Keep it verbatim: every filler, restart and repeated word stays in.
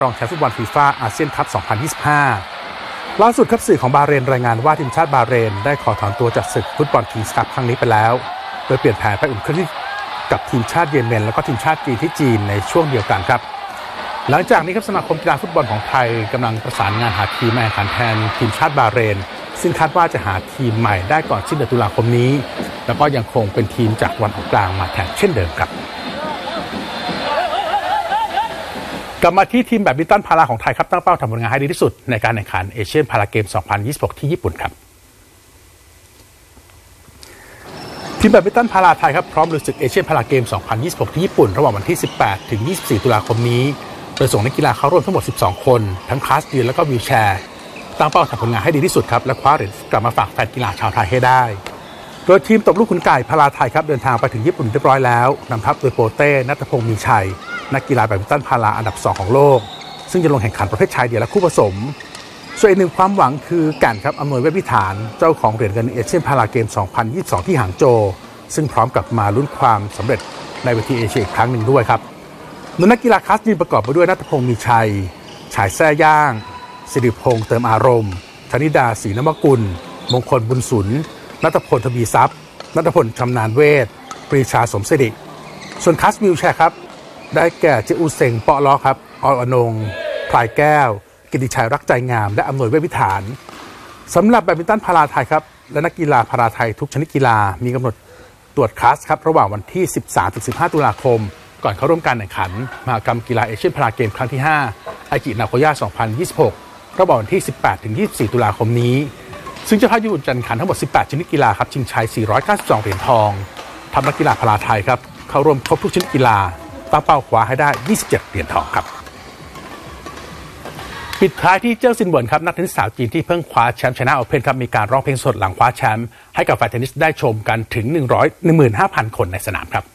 รองแชมป์ฟุตบอลฟีฟ่าอาเซียนคัพ สองพันยี่สิบห้า ล่าสุดครับสื่อของบาห์เรนรายงานว่าทีมชาติบาห์เรนได้ขอถอนตัวจากศึกฟุตบอลคิงส์คัพครั้งนี้ไปแล้วโดยเปลี่ยนแผนไปอุ่นเครื่องกับทีมชาติเยเมนและก็ทีมชาติจีนที่จีนในช่วงเดียวกันครับหลังจากนี้ครับสมาคมกีฬาฟุตบอลของไทยกำลังประสานงานหาทีมมาแข่งขันแทนทีมชาติบาห์เรนซึ่งคาดว่าจะหาทีมใหม่ได้ก่อนสิ้นเดือนตุลาคมนี้แล้วก็ยังคงเป็นทีมจากตะวันออกกลางมาแทนเช่นเดิมครับกลับมาที่ทีมแบดมินตันพาราของไทยครับตั้งเป้าทำผลงานให้ดีที่สุดในการแข่งขันเอเชียนพาราเกม สองพันยี่สิบหก ที่ญี่ปุ่นครับทีมแบดมินตันพาราไทยครับพร้อมลุยศึกเอเชียนพาราเกม สองพันยี่สิบหก ที่ญี่ปุ่นระหว่างวันที่ สิบแปดถึงยี่สิบสี่ ตุลาคมนี้โดยส่งนักกีฬาเข้าร่วมทั้งหมด สิบสอง คนทั้งคลาสยืนและก็วีลแชร์ตั้งเป้าทำผลงานให้ดีที่สุดครับและคว้าเหรียญกลับมาฝากแฟนกีฬาชาวไทยให้ได้โดยทีมตบลูกขุนไก่พาราไทยครับเดินทางไปถึงญี่ปุ่นเรียบร้อยแล้วนำทัพโดยโปเต้ณัฐพงษ์มีชัยนักกีฬาแบดมินตันพาราอันดับสองของโลกซึ่งจะลงแข่งขันประเภทชายเดี่ยวและคู่ผสมส่วนอีกหนึ่งความหวังคือแก่นครับอำนวยเวชวิถานเจ้าของเหรียญเงินเอเชียนพาราเกม สองพันยี่สิบสอง ที่หางโจวซึ่งพร้อมกับมาลุ้นความสำเร็จในเวทีเอเชียอีกครั้งหนึ่งด้วยครับโดยนักกีฬาคลาสยืนประกอบไปด้วยณัฐพงษ์มีชัยฉายแซ่ย่างสิริพงษ์เติมอารมณ์ธนิดาศรีนวกุลมงคลบุญสุนณัฐพลทวีทรัพย์ณัฐพลชำนาญเวชปรีชาสมศิริส่วนคลาสวิวแชร์ครับได้แก่เจอูเซงเปาะล้อครับอรอนงพลายแก้วกิติชัยรักใจงามและอำนวยเวชวิถานสำหรับแบดมินตันพาราไทยครับและนักกีฬาพาราไทยทุกชนิดกีฬามีกำหนดตรวจคลาสครับระหว่างวันที่ สิบสามถึงสิบห้า ตุลาคมก่อนเข้าร่วมการแข่งขันมหกรรมกีฬาเอเชียนพาราเกมครั้งที่ห้าไอจินาโกย่า สองพันยี่สิบหก ระหว่างวันที่ สิบแปดถึงยี่สิบสี่ ตุลาคมนี้ซึ่งเจ้าภาพญี่ปุ่นจัดแข่งขันทั้งหมด สิบแปด ชนิดกีฬาครับชิงชัย สี่ร้อยเก้าสิบสอง เหรียญทองทำนักกีฬาพาราไทยครับเข้าร่วมครบทุกชนิดกีฬาตั้งเป้าคว้าให้ได้ ยี่สิบเจ็ด เหรียญทองครับปิดท้ายที่เจิ้งซินเหวินครับนักเทนนิสสาวจีนที่เพิ่งคว้าแชมป์ไชน่าโอเพ่นครับมีการร้องเพลงสดหลังคว้าแชมป์ให้กับแฟนเทนนิสได้ชมกันถึง หนึ่งหมื่นห้าพัน คนในสนามครับ